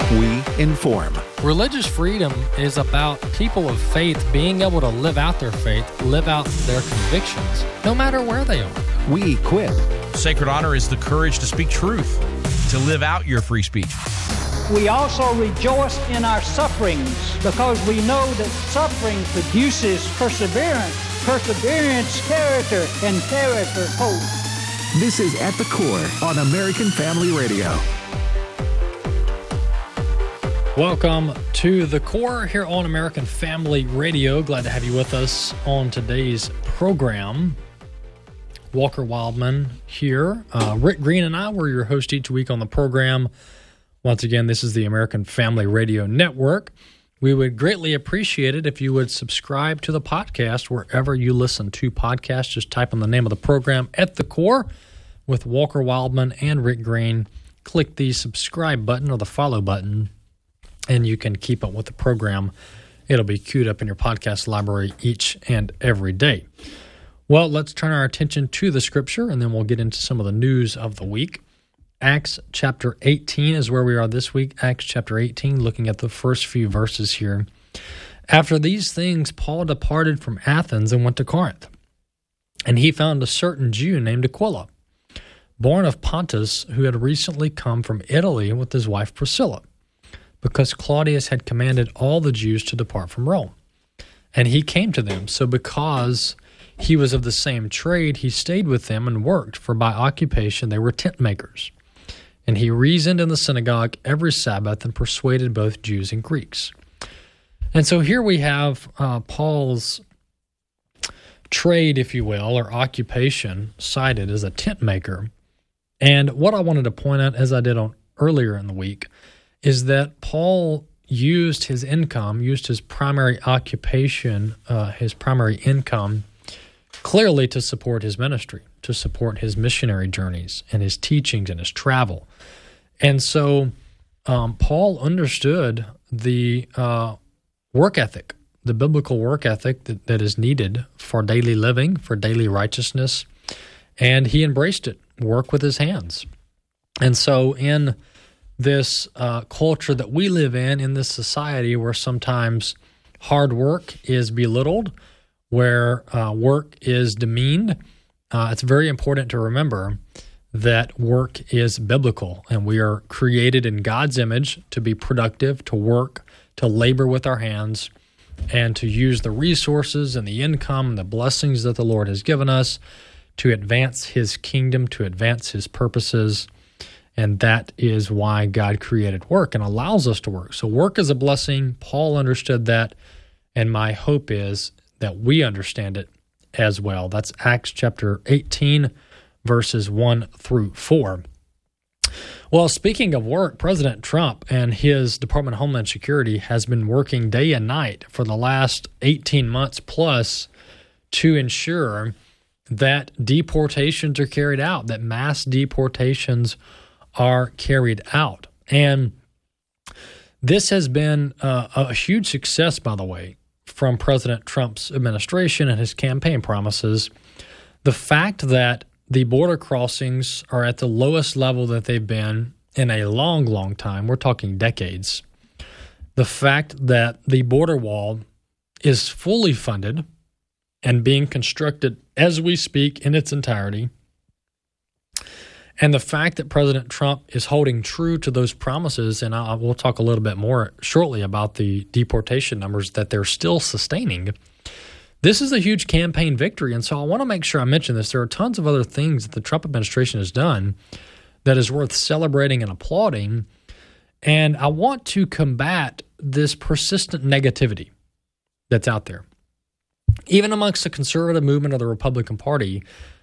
We inform. Religious freedom is about people of faith being able to live out their faith, live out their convictions, no matter where they are. We equip. Sacred honor is the courage to speak truth, to live out your free speech. We also rejoice in our sufferings because we know that suffering produces perseverance, perseverance, character, and character, hope. This is At the Core on American Family Radio. Welcome to The Core here on American Family Radio. Glad to have you with us on today's program. Walker Wildman here. Rick Green and I were your host each week on the program. Once again, this is the American Family Radio Network. We would greatly appreciate it if you would subscribe to the podcast wherever you listen to podcasts. Just type in the name of the program, At the Core, with Walker Wildman and Rick Green. Click the subscribe button or the follow button, and you can keep up with the program. It'll be queued up in your podcast library each and every day. Well, let's turn our attention to the Scripture, and then we'll get into some of the news of the week. Acts chapter 18 is where we are this week. Acts chapter 18, looking at the first few verses here. After these things, Paul departed from Athens and went to Corinth. And he found a certain Jew named Aquila, born of Pontus, who had recently come from Italy with his wife Priscilla, because Claudius had commanded all the Jews to depart from Rome. And he came to them. So because he was of the same trade, he stayed with them and worked, for by occupation they were tent makers. And he reasoned in the synagogue every Sabbath and persuaded both Jews and Greeks. And so here we have Paul's trade, if you will, or occupation cited as a tent maker. And what I wanted to point out, as I did earlier in the week, is that Paul used his income, used his primary occupation, his primary income, clearly to support his ministry, to support his missionary journeys and his teachings and his travel. And so Paul understood the work ethic, the biblical work ethic that is needed for daily living, for daily righteousness, and he embraced it, work with his hands. And so in this culture that we live in this society where sometimes hard work is belittled, where work is demeaned, it's very important to remember that work is biblical, and we are created in God's image to be productive, to work, to labor with our hands, and to use the resources and the income and the blessings that the Lord has given us to advance His kingdom, to advance His purposes. And that is why God created work and allows us to work. So work is a blessing. Paul understood that, and my hope is that we understand it as well. That's Acts chapter 18, verses 1 through 4. Well, speaking of work, President Trump and his Department of Homeland Security has been working day and night for the last 18 months plus to ensure that deportations are carried out, that mass deportations are carried out. And this has been a huge success, by the way, from President Trump's administration and his campaign promises. The fact that the border crossings are at the lowest level that they've been in a long, long time, we're talking decades. The fact that the border wall is fully funded and being constructed as we speak in its entirety, and the fact that President Trump is holding true to those promises, and we'll talk a little bit more shortly about the deportation numbers that they're still sustaining, this is a huge campaign victory. And so I want to make sure I mention this. There are tons of other things that the Trump administration has done that is worth celebrating and applauding. And I want to combat this persistent negativity that's out there. Even amongst the conservative movement of the Republican Party,